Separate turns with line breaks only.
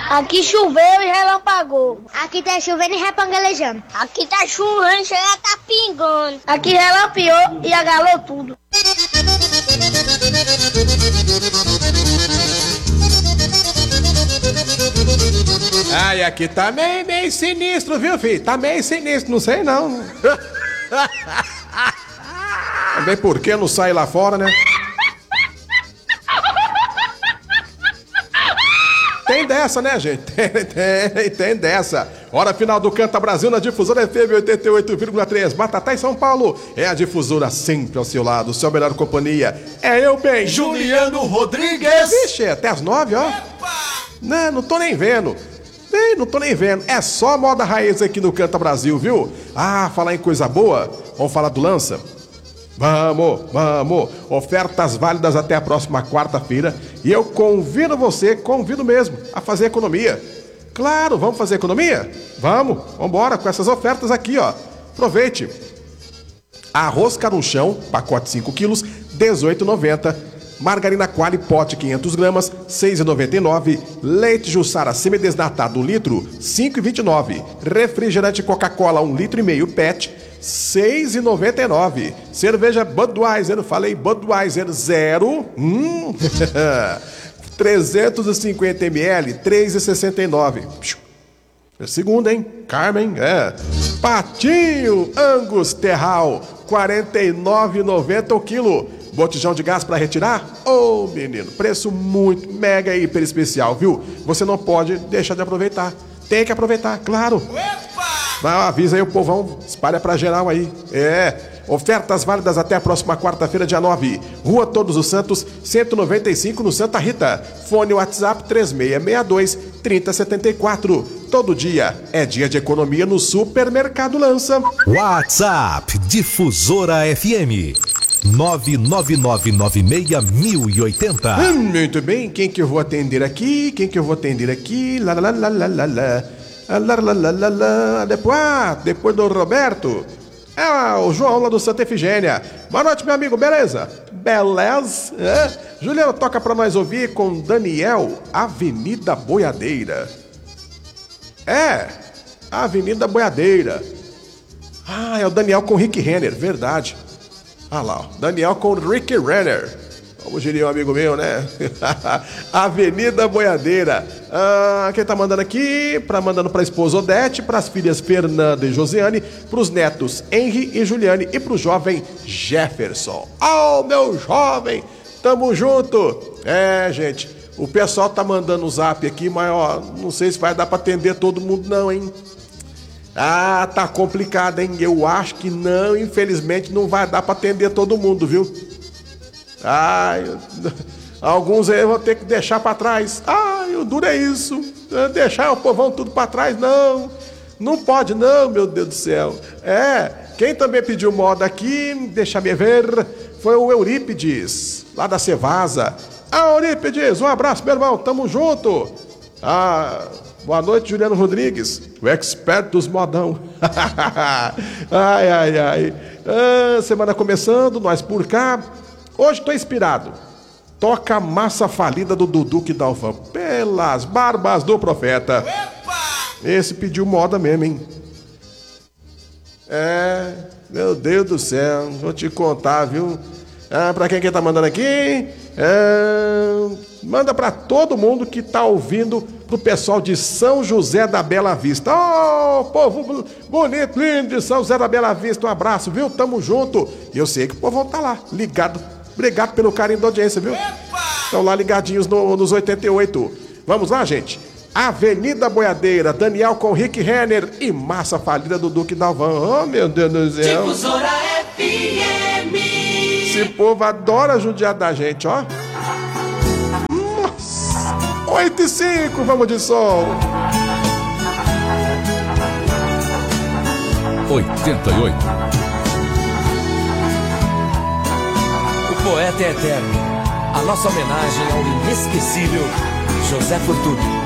Aqui choveu e relampagou.
Aqui tá chovendo e repangalejando.
Aqui tá chovendo e chega tá pingando. Aqui relampeou e agalou tudo.
Ai, aqui tá meio sinistro, viu, filho? Tá meio sinistro, não sei não. Também porque não sai lá fora, né? Tem dessa, né, gente? Tem dessa. Hora final do Canta Brasil na Difusora FM 88,3. Batatá em São Paulo. É a Difusora sempre ao seu lado, sua melhor companhia. É eu bem,
Juliano Rodrigues.
Vixe, até as 9, ó. Não tô nem vendo. Não tô nem vendo. É só moda raiz aqui no Canta Brasil, viu? Ah, falar em coisa boa. Vamos falar do Lança? Vamos! Ofertas válidas até a próxima quarta-feira. E eu convido mesmo, a fazer economia. Claro, vamos fazer economia? Vamos embora com essas ofertas aqui, ó. Aproveite. Arroz caruchão, pacote 5 quilos, R$18,90. Margarina Qualy, pote 500 gramas, R$6,99. Leite Jussara semidesnatado, 1 litro, R$5,29. Refrigerante Coca-Cola, 1,5 litro, PET, R$6,99. Cerveja Budweiser, falei Budweiser, 350 ml, R$3,69. Segunda, hein? Carmen, Patinho Angus Terral, R$49,90 o quilo. Botijão de gás para retirar? Ô, menino, preço muito mega hiper especial, viu? Você não pode deixar de aproveitar. Tem que aproveitar, claro. Avisa aí o povão, espalha pra geral aí. Ofertas válidas até a próxima quarta-feira, dia 9. Rua Todos os Santos, 195, no Santa Rita. Fone WhatsApp 3662-3074. Todo dia é dia de economia no Supermercado Lança.
WhatsApp Difusora FM 999961080.
Muito bem, quem que eu vou atender aqui? Depois do Roberto. O João lá do Santa Efigênia. Boa noite, meu amigo, beleza? Beleza? Juliano, toca pra nós ouvir com Daniel, Avenida Boiadeira. Avenida Boiadeira. É o Daniel com Rick Renner, verdade. Lá, ó, Daniel com Rick Renner. Como diria um amigo meu, né? Avenida Boiadeira. Quem tá mandando aqui? Mandando pra esposa Odete, pras filhas Fernanda e Josiane, pros netos Henry e Juliane e pro jovem Jefferson. Meu jovem, tamo junto. Gente, o pessoal tá mandando o zap aqui, mas ó, não sei se vai dar pra atender todo mundo não, hein? Tá complicado, hein? Eu acho que não, infelizmente não vai dar pra atender todo mundo, viu? Alguns aí eu vou ter que deixar pra trás. O duro é isso. Deixar o povão tudo pra trás, não pode não, meu Deus do céu. Quem também pediu moda aqui, deixa me ver, foi o Eurípides, lá da Cevasa. Eurípides, um abraço, meu irmão, tamo junto. Boa noite, Juliano Rodrigues, o expert dos modão. Semana começando, nós por cá. Hoje tô inspirado. Toca Massa Falida do Dudu que Dalvan, pelas barbas do profeta. Esse pediu moda mesmo, hein? Meu Deus do céu, vou te contar, viu? Pra quem tá mandando aqui? Manda pra todo mundo que tá ouvindo, pro pessoal de São José da Bela Vista. Povo bonito, lindo de São José da Bela Vista, um abraço, viu? Tamo junto. E eu sei que o povo tá lá, ligado. Obrigado pelo carinho da audiência, viu? Estão lá ligadinhos nos 88. Vamos lá, gente? Avenida Boiadeira, Daniel com Rick Renner e Massa Falida do Duque Dalvan. Meu Deus do céu.
Difusora FM.
Esse povo adora judiar da gente, ó. Nossa. 8h05, vamos de som.
88.
O poeta é eterno. A nossa homenagem ao inesquecível José Fortuny.